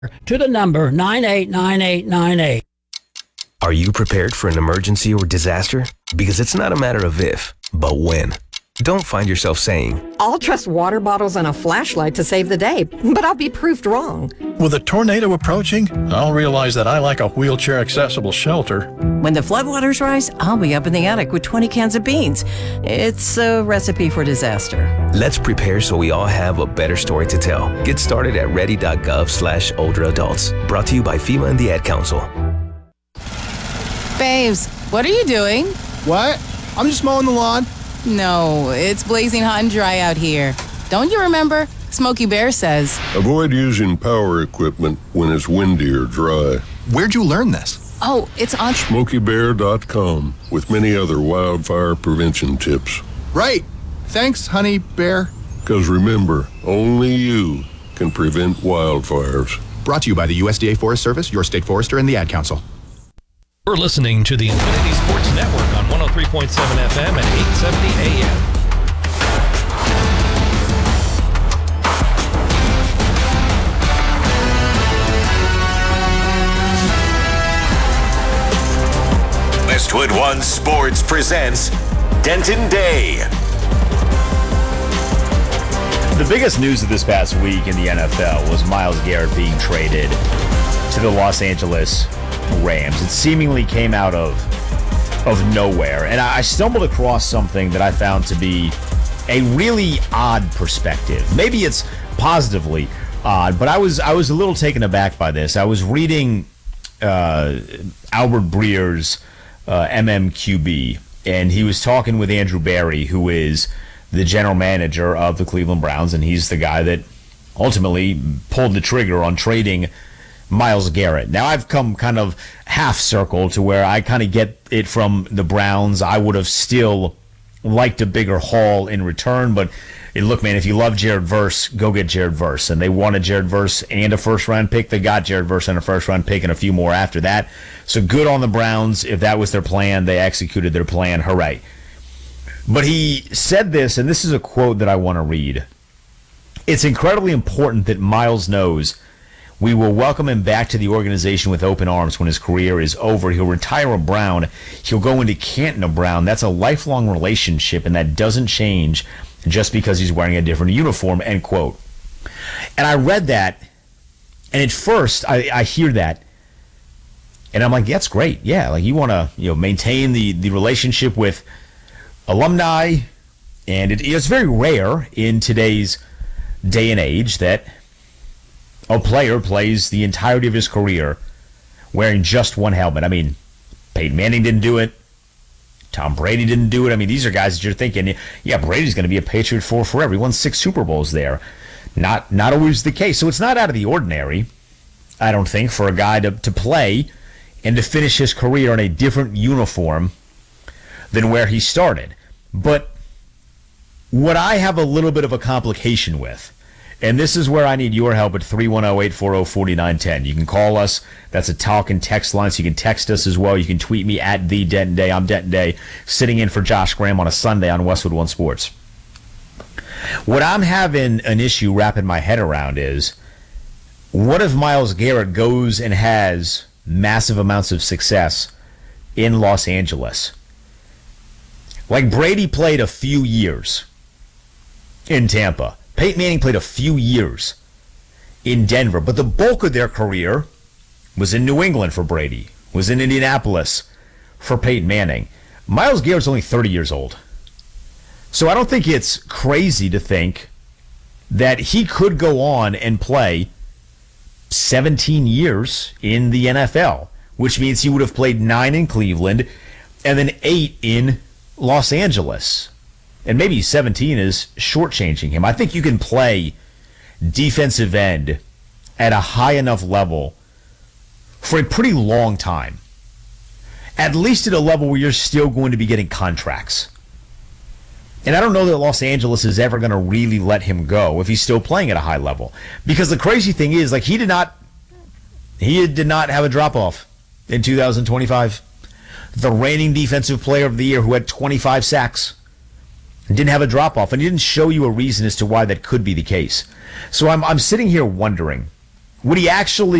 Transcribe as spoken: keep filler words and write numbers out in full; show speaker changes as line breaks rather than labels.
to the number nine eight nine eight nine eight.
Are you prepared for an emergency or disaster? Because it's not a matter of if, but when. Don't find yourself saying,
I'll trust water bottles and a flashlight to save the day, but I'll be proved wrong.
With a tornado approaching, I'll realize that I like a wheelchair-accessible shelter.
When the floodwaters rise, I'll be up in the attic with twenty cans of beans. It's a recipe for disaster.
let's prepare so we all have a better story to tell. Get started at ready.gov slash older adults. Brought to you by FEMA and the Ad Council.
Babes, what are you doing?
What? I'm just mowing the lawn.
No, it's blazing hot and dry out here. Don't you remember? Smokey Bear says.
Avoid using power equipment when it's windy or dry.
Where'd you learn this?
Oh, it's on
smokey bear dot com with many other wildfire prevention tips.
Right. Thanks, honey bear.
Because remember, only you can prevent wildfires.
Brought to you by the U S D A Forest Service, your state forester, and the Ad Council.
We're listening to the Infinity Sports Network on one oh three point seven F M and eight seventy A M.
Westwood One Sports presents Denton Day.
The biggest news of this past week in the N F L was Myles Garrett being traded to the Los Angeles Rams. It seemingly came out of of nowhere, and I stumbled across something that I found to be a really odd perspective. Maybe it's positively odd, but I was I was a little taken aback by this. I was reading uh, Albert Breer's uh, M M Q B, and he was talking with Andrew Berry, who is the general manager of the Cleveland Browns, and he's the guy that ultimately pulled the trigger on trading Myles Garrett. Now, I've come kind of half circle to where I kind of get it from the Browns. I would have still liked a bigger haul in return, but hey, look, man, if you love Jared Verse, go get Jared Verse. And they wanted Jared Verse and a first-round pick. They got Jared Verse and a first-round pick and a few more after that. So good on the Browns. If that was their plan, they executed their plan. Hooray. But he said this, and this is a quote that I want to read. It's incredibly important that Myles knows we will welcome him back to the organization with open arms when his career is over. He'll retire a Brown. He'll go into Canton a Brown. That's a lifelong relationship, and that doesn't change just because he's wearing a different uniform, end quote. And I read that, and at first I, I hear that, and I'm like, that's great. Yeah, like you want to you know maintain the, the relationship with alumni, and it, it's very rare in today's day and age that a player plays the entirety of his career wearing just one helmet. I mean, Peyton Manning didn't do it. Tom Brady didn't do it. I mean, these are guys that you're thinking, yeah, Brady's going to be a Patriot for forever. He won six Super Bowls there. Not not always the case. So it's not out of the ordinary, I don't think, for a guy to, to play and to finish his career in a different uniform than where he started. But what I have a little bit of a complication with, and this is where I need your help at three one zero, eight four zero, four nine one zero. You can call us. That's a talk and text line, so you can text us as well. You can tweet me at the Denton Day. I'm Denton Day, sitting in for Josh Graham on a Sunday on Westwood One Sports. What I'm having an issue wrapping my head around is, what if Myles Garrett goes and has massive amounts of success in Los Angeles? Like Brady played a few years in Tampa. Peyton Manning played a few years in Denver, but the bulk of their career was in New England for Brady, was in Indianapolis for Peyton Manning. Myles Garrett's only thirty years old. So I don't think it's crazy to think that he could go on and play seventeen years in the N F L, which means he would have played nine in Cleveland and then eight in Los Angeles. And maybe seventeen is shortchanging him. I think you can play defensive end at a high enough level for a pretty long time. At least at a level where you're still going to be getting contracts. And I don't know that Los Angeles is ever going to really let him go if he's still playing at a high level. Because the crazy thing is, like, he did not he did not have a drop-off in two thousand twenty-five. The reigning defensive player of the year who had twenty-five sacks didn't have a drop-off, and he didn't show you a reason as to why that could be the case. So I'm I'm sitting here wondering, Would he actually